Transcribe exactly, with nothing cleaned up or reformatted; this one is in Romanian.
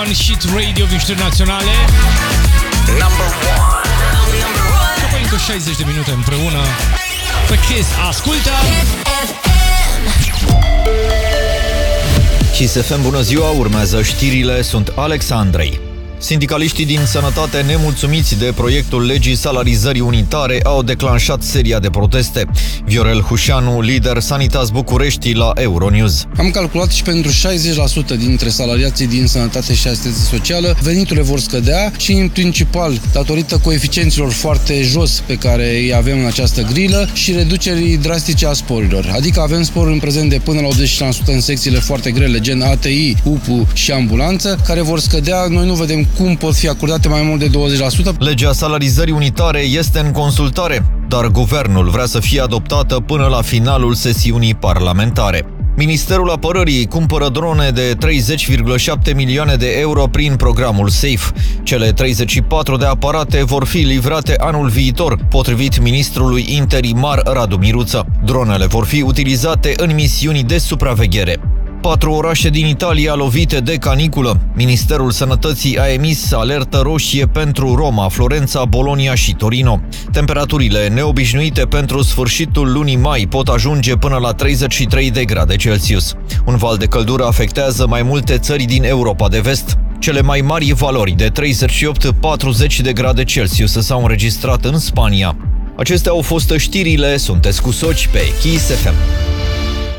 Hit Radio, mișturi naționale. Number one. Apoi încă șaizeci de minute împreună pe Kiss. Ascultă! Kiss F M, bună ziua, urmează știrile, sunt Alexandrei. Sindicaliștii din sănătate, nemulțumiți de proiectul legii salarizării unitare, au declanșat seria de proteste. Viorel Hușanu, lider Sanitas București, la Euronews. Am calculat și pentru șaizeci la sută dintre salariații din sănătate și asistență socială, veniturile vor scădea și, în principal, datorită coeficienților foarte jos pe care îi avem în această grilă și reducerii drastice a sporurilor. Adică avem sporuri în prezent de până la optzeci la sută în secțiile foarte grele, gen A T I, U P U și ambulanță, care vor scădea. Noi nu vedem cum pot fi acordate mai mult de douăzeci la sută. Legea salarizării unitare este în consultare, dar guvernul vrea să fie adoptată până la finalul sesiunii parlamentare. Ministerul Apărării cumpără drone de treizeci virgulă șapte milioane de euro prin programul SAFE. Cele treizeci și patru de aparate vor fi livrate anul viitor, potrivit ministrului interimar Radu Miruță. Dronele vor fi utilizate în misiuni de supraveghere. Patru orașe din Italia lovite de caniculă. Ministerul Sănătății a emis alertă roșie pentru Roma, Florența, Bologna și Torino. Temperaturile neobișnuite pentru sfârșitul lunii mai pot ajunge până la treizeci și trei de grade Celsius. Un val de căldură afectează mai multe țări din Europa de vest. Cele mai mari valori de treizeci și opt - patruzeci de grade Celsius s-au înregistrat în Spania. Acestea au fost știrile, sunteți cu Soci pe Kiss F M.